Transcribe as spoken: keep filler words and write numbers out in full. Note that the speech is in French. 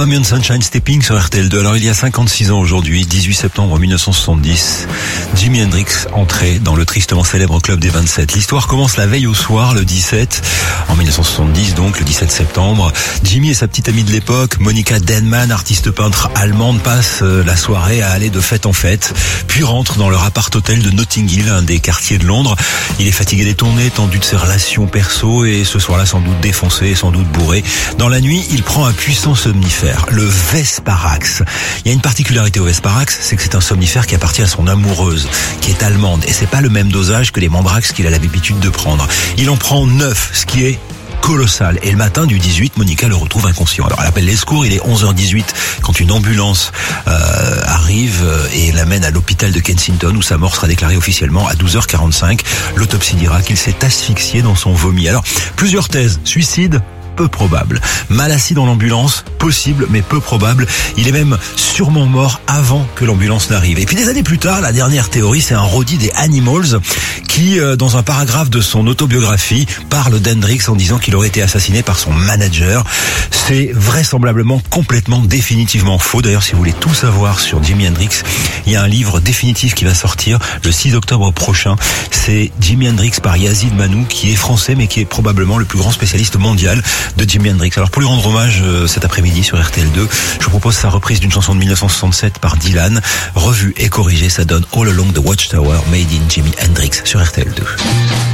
Come On Sunshine Stepping sur R T L deux. Alors il y a cinquante-six ans aujourd'hui, dix-huit septembre mille neuf cent soixante-dix, Jimi Hendrix entrait dans le tristement célèbre club des vingt-sept. L'histoire commence la veille au soir, le dix-sept, en mille neuf cent soixante-dix donc, le dix-sept septembre. Jimmy et sa petite amie de l'époque, Monica Denman, artiste peintre allemande, passent la soirée à aller de fête en fête, puis rentrent dans leur appart-hôtel de Notting Hill, un des quartiers de Londres. Il est fatigué des tournées, tendu de ses relations perso et ce soir-là sans doute défoncé, sans doute bourré. Dans la nuit, il prend un puissant somnifère, le Vesparax. Il y a une particularité au Vesparax, c'est que c'est un somnifère qui appartient à son amoureuse, qui est allemande, et c'est pas le même dosage que les Mandrax qu'il a l'habitude de prendre. Il en prend neuf, ce qui est colossal. Et le matin du dix-huit, Monica le retrouve inconscient. Alors elle appelle les secours, il est onze heures dix-huit quand une ambulance euh, arrive et l'amène à l'hôpital de Kensington où sa mort sera déclarée officiellement à douze heures quarante-cinq. L'autopsie dira qu'il s'est asphyxié dans son vomi. Alors, plusieurs thèses. Suicide, peu probable. Mal assis dans l'ambulance, possible mais peu probable. Il est même sûrement mort avant que l'ambulance n'arrive. Et puis des années plus tard, la dernière théorie, c'est un roadie des Animals qui, euh, dans un paragraphe de son autobiographie, parle d'Hendrix en disant qu'il aurait été assassiné par son manager. C'est vraisemblablement complètement définitivement faux. D'ailleurs, si vous voulez tout savoir sur Jimi Hendrix, il y a un livre définitif qui va sortir le six octobre prochain. C'est Jimi Hendrix par Yazid Manou, qui est français mais qui est probablement le plus grand spécialiste mondial de Jimi Hendrix. Alors pour lui rendre hommage euh, cet après-midi sur R T L deux, je vous propose sa reprise d'une chanson de mille neuf cent soixante-sept par Dylan. Revue et corrigée, ça donne All Along the Watchtower, made in Jimi Hendrix sur R T L deux.